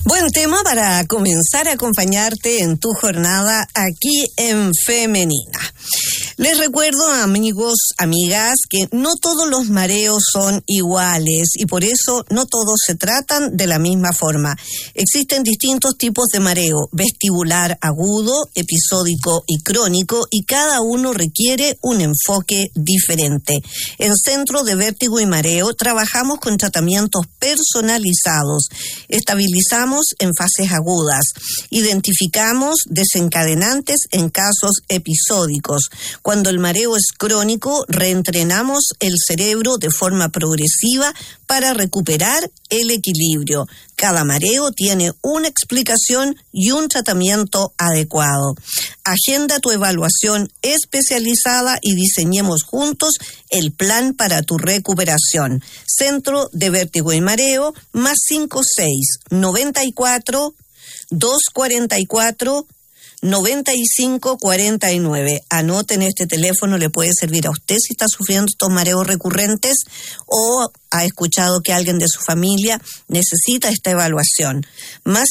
Buen tema para comenzar a acompañarte en tu jornada aquí en Femenina. Les recuerdo, amigos, amigas, que no todos los mareos son iguales y por eso no todos se tratan de la misma forma. Existen distintos tipos de mareo: vestibular agudo, episódico y crónico, y cada uno requiere un enfoque diferente. En Centro de Vértigo y Mareo trabajamos con tratamientos personalizados. Estabilizamos en fases agudas. Identificamos desencadenantes en casos episódicos. Cuando el mareo es crónico, reentrenamos el cerebro de forma progresiva para recuperar el equilibrio. Cada mareo tiene una explicación y un tratamiento adecuado. Agenda tu evaluación especializada y diseñemos juntos el plan para tu recuperación. Centro de Vértigo y Mareo, más 56-94-244-9549. Anoten este teléfono, le puede servir a usted si está sufriendo estos mareos recurrentes o ha escuchado que alguien de su familia necesita esta evaluación. Más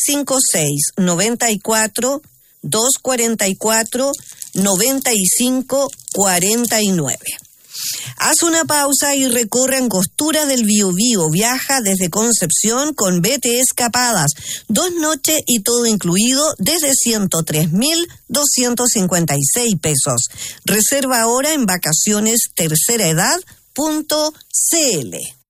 56-244-9549. Haz una pausa y recorre Angostura del Biobío. Viaja desde Concepción con BT Escapadas. 2 noches y todo incluido desde 103.256 pesos. Reserva ahora en vacaciones terceraedad.cl.